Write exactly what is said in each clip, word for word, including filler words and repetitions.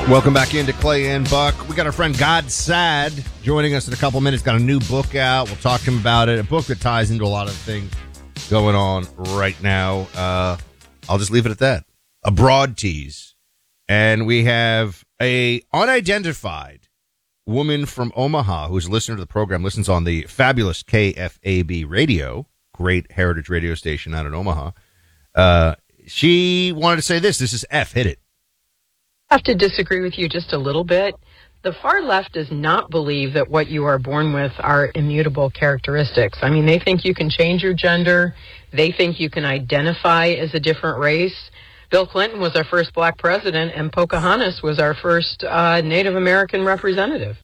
Welcome back into Clay and Buck. We got our friend God Sad joining us in a couple minutes. Got a new book out. We'll talk to him about it. A book that ties into a lot of things going on right now. Uh, I'll just leave it at that. A broad tease. And we have a unidentified woman from Omaha who's a listener to the program, listens on the fabulous K F A B radio, great heritage radio station out in Omaha. Uh, she wanted to say this. This is F. Hit it. I have to disagree with you just a little bit. The far left does not believe that what you are born with are immutable characteristics. I mean, they think you can change your gender. They think you can identify as a different race. Bill Clinton was our first black president, and Pocahontas was our first uh, Native American representative.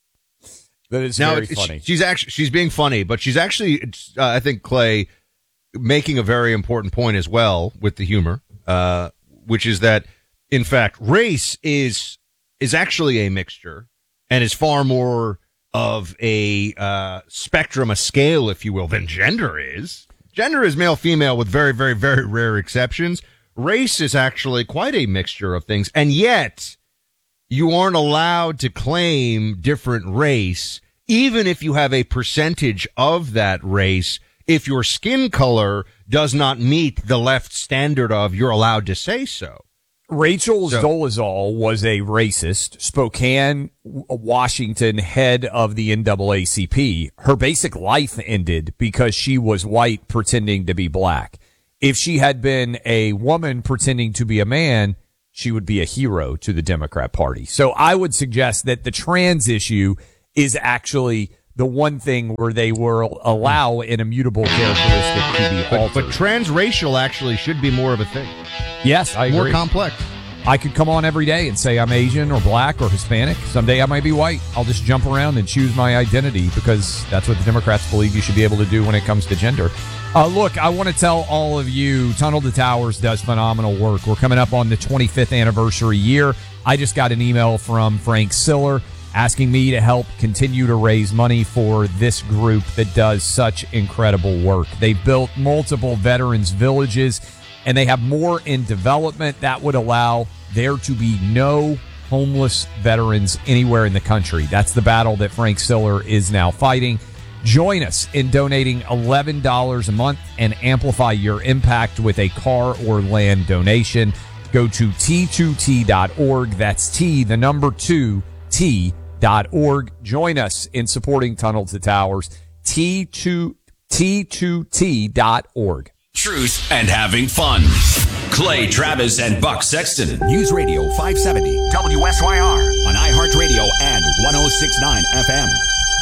That is now, very funny. She's actually she's being funny, but she's actually, uh, I think, Clay, making a very important point as well with the humor, uh, which is that, in fact, race is is actually a mixture and is far more of a uh, spectrum, a scale, if you will, than gender is. Gender is male, female, with very, very, very rare exceptions. Race is actually quite a mixture of things, and yet you aren't allowed to claim different race, even if you have a percentage of that race. If your skin color does not meet the left standard of you're allowed to say so. Rachel So- Dolezal was a racist, Spokane, Washington head of the N double A C P. Her basic life ended because she was white pretending to be black. If she had been a woman pretending to be a man, she would be a hero to the Democrat Party. So I would suggest that the trans issue is actually the one thing where they will allow an immutable characteristic to be But, altered. but transracial actually should be more of a thing. Yes, I agree. More complex. I could come on every day and say I'm Asian or black or Hispanic. Someday I might be white. I'll just jump around and choose my identity because that's what the Democrats believe you should be able to do when it comes to gender. Uh, look, I want to tell all of you, Tunnel to Towers does phenomenal work. We're coming up on the twenty-fifth anniversary year. I just got an email from Frank Siller asking me to help continue to raise money for this group that does such incredible work. They've built multiple veterans villages, and they have more in development that would allow there to be no homeless veterans anywhere in the country. That's the battle that Frank Siller is now fighting. Join us in donating eleven dollars a month and amplify your impact with a car or land donation. Go to T two T dot org. That's T, the number two, T dot org. Join us in supporting Tunnel to Towers. T two T dot org. Truth and having fun. Clay Travis and Buck Sexton. News Radio five seventy W S Y R on iHeartRadio and one oh six point nine F M.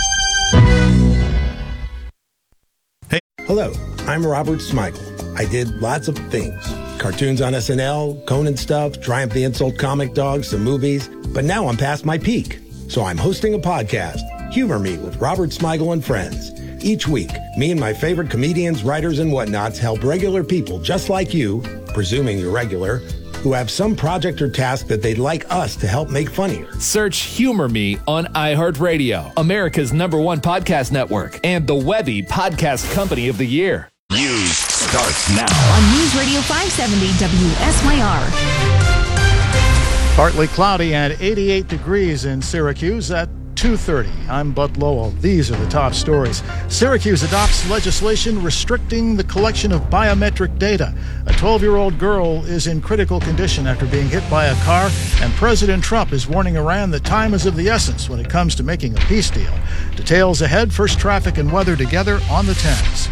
Hello, I'm Robert Smigel. I did lots of things. Cartoons on S N L, Conan stuff, Triumph the Insult comic dogs, some movies. But now I'm past my peak. So I'm hosting a podcast, Humor Me with Robert Smigel and Friends. Each week, me and my favorite comedians, writers, and whatnots help regular people just like you, presuming you're regular, who have some project or task that they'd like us to help make funnier. Search Humor Me on iHeartRadio, America's number one podcast network, and the Webby Podcast Company of the Year. News starts now. On News Radio five seventy W S Y R. Partly cloudy and eighty-eight degrees in Syracuse at two thirty. I'm Bud Lowell. These are the top stories. Syracuse adopts legislation restricting the collection of biometric data. A twelve-year-old girl is in critical condition after being hit by a car, and President Trump is warning Iran that time is of the essence when it comes to making a peace deal. Details ahead. First, traffic and weather together on the tens.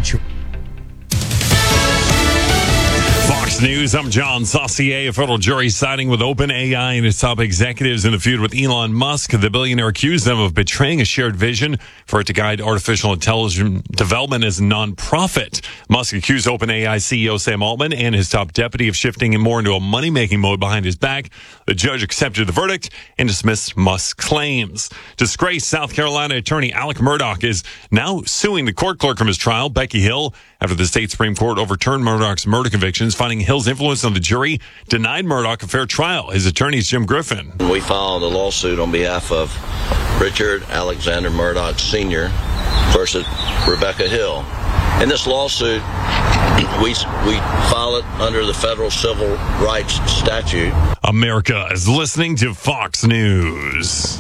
Fox News, I'm John Saucier. A federal jury siding with OpenAI and its top executives in a feud with Elon Musk. The billionaire accused them of betraying a shared vision for it to guide artificial intelligence development as a nonprofit. Musk accused OpenAI C E O Sam Altman and his top deputy of shifting more into a money-making mode behind his back. The judge accepted the verdict and dismissed Musk's claims. Disgraced South Carolina attorney Alec Murdaugh is now suing the court clerk from his trial, Becky Hill, after the state Supreme Court overturned Murdaugh's murder convictions, finding Hill's influence on the jury denied Murdaugh a fair trial. His attorney is Jim Griffin. We filed a lawsuit on behalf of Richard Alexander Murdaugh Senior versus Rebecca Hill. In this lawsuit, we we file it under the federal civil rights statute. America is listening to Fox News.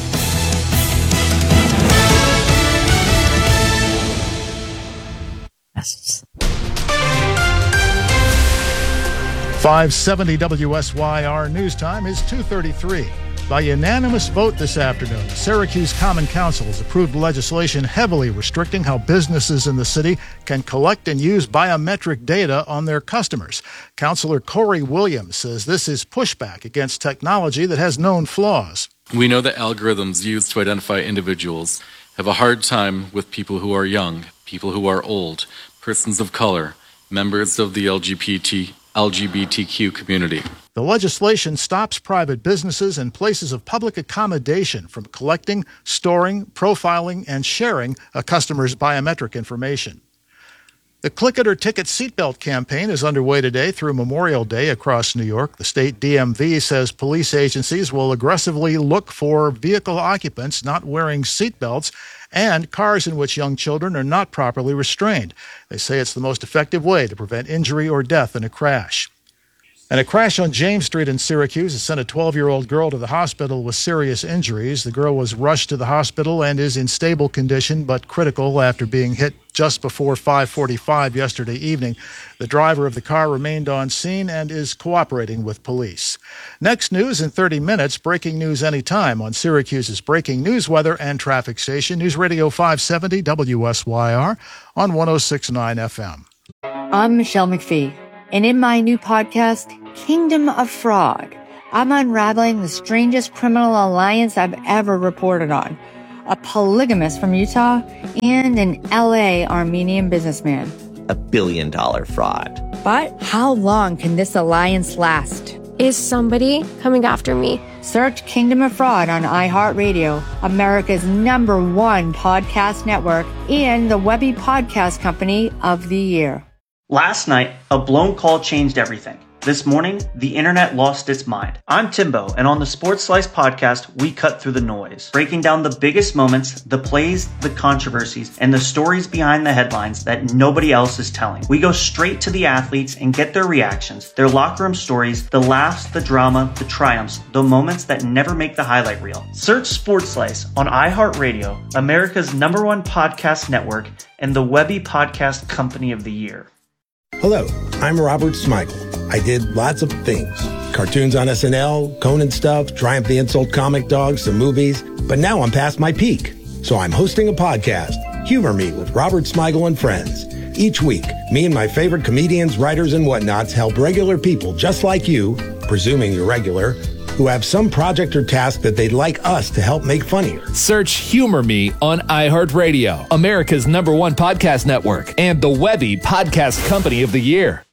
five seventy W S Y R news time is two thirty-three. By unanimous vote this afternoon, the Syracuse Common Council has approved legislation heavily restricting how businesses in the city can collect and use biometric data on their customers. Councilor Corey Williams says this is pushback against technology that has known flaws. We know that algorithms used to identify individuals have a hard time with people who are young, people who are old, persons of color, members of the L G B T, L G B T Q community. The legislation stops private businesses and places of public accommodation from collecting, storing, profiling, and sharing a customer's biometric information. The Click It or Ticket seatbelt campaign is underway today through Memorial Day across New York. The state D M V says police agencies will aggressively look for vehicle occupants not wearing seatbelts and cars in which young children are not properly restrained. They say it's the most effective way to prevent injury or death in a crash. And a crash on James Street in Syracuse has sent a twelve-year-old girl to the hospital with serious injuries. The girl was rushed to the hospital and is in stable condition but critical after being hit just before five forty-five yesterday evening. The driver of the car remained on scene and is cooperating with police. Next news in thirty minutes, breaking news anytime on Syracuse's breaking news, weather, and traffic station, News Radio five seventy W S Y R on one oh six point nine F M. I'm Michelle McPhee, and in my new podcast, Kingdom of Fraud, I'm unraveling the strangest criminal alliance I've ever reported on. A polygamist from Utah and an L A Armenian businessman. A billion dollar fraud. But how long can this alliance last? Is somebody coming after me? Search Kingdom of Fraud on iHeartRadio, America's number one podcast network, and the Webby Podcast Company of the Year. Last night, a blown call changed everything. This morning, the internet lost its mind. I'm Timbo, and on the Sports Slice podcast, we cut through the noise, breaking down the biggest moments, the plays, the controversies, and the stories behind the headlines that nobody else is telling. We go straight to the athletes and get their reactions, their locker room stories, the laughs, the drama, the triumphs, the moments that never make the highlight reel. Search Sports Slice on iHeartRadio, America's number one podcast network, and the Webby Podcast Company of the Year. Hello, I'm Robert Smigel. I did lots of things. Cartoons on S N L, Conan stuff, Triumph the Insult Comic Dog, some movies. But now I'm past my peak. So I'm hosting a podcast, Humor Me with Robert Smigel and Friends. Each week, me and my favorite comedians, writers, and whatnots help regular people just like you, presuming you're regular, who have some project or task that they'd like us to help make funnier. Search Humor Me on iHeartRadio, America's number one podcast network, and the Webby Podcast Company of the Year.